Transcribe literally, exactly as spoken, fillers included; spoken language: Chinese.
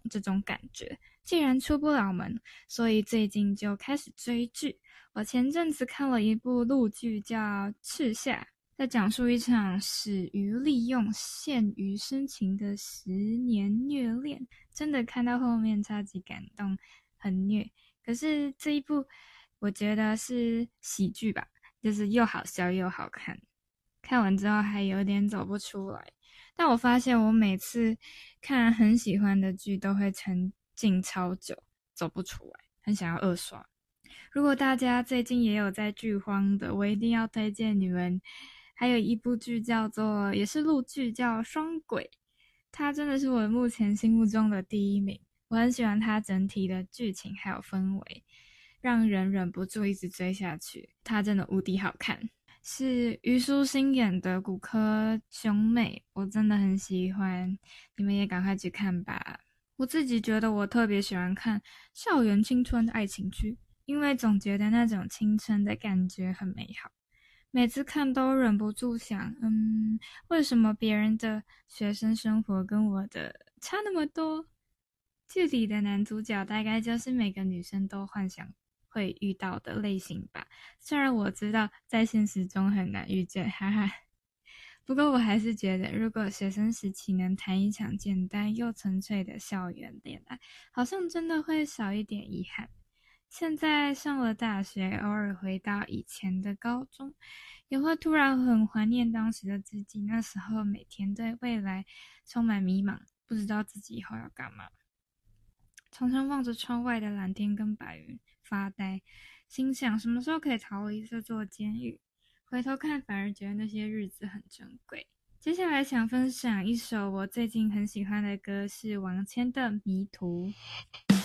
这种感觉。既然出不了门，所以最近就开始追剧。我前阵子看了一部陆剧叫《赤夏》，在讲述一场始于利用、陷于深情的十年虐恋，真的看到后面超级感动，很虐。可是这一部我觉得是喜剧吧，就是又好笑又好看，看完之后还有点走不出来。但我发现我每次看很喜欢的剧都会沉浸超久，走不出来，很想要二刷。如果大家最近也有在剧荒的，我一定要推荐你们。还有一部剧叫做，也是陆剧，叫《双轨》，它真的是我目前心目中的第一名。我很喜欢它整体的剧情还有氛围，让人忍不住一直追下去。它真的无敌好看，是虞书欣演的骨科兄妹，我真的很喜欢，你们也赶快去看吧。我自己觉得我特别喜欢看校园青春爱情剧，因为总觉得那种青春的感觉很美好，每次看都忍不住想，嗯，为什么别人的学生生活跟我的差那么多？剧里的男主角大概就是每个女生都幻想会遇到的类型吧，虽然我知道在现实中很难遇见，哈哈。不过我还是觉得，如果学生时期能谈一场简单又纯粹的校园恋爱，好像真的会少一点遗憾。现在上了大学，偶尔回到以前的高中，也会突然很怀念当时的自己。那时候每天对未来充满迷茫，不知道自己以后要干嘛，常常望着窗外的蓝天跟白云发呆，心想什么时候可以逃离这座监狱。回头看，反而觉得那些日子很珍贵。接下来想分享一首我最近很喜欢的歌，是王谦的《迷途》。